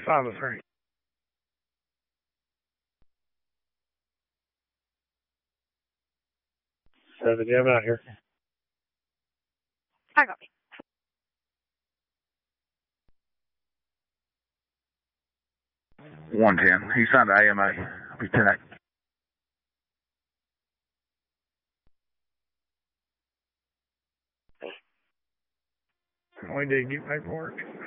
503. 7, yeah, I'm out here. I got me. 110. He signed the AMA. Lieutenant. We did get paperwork.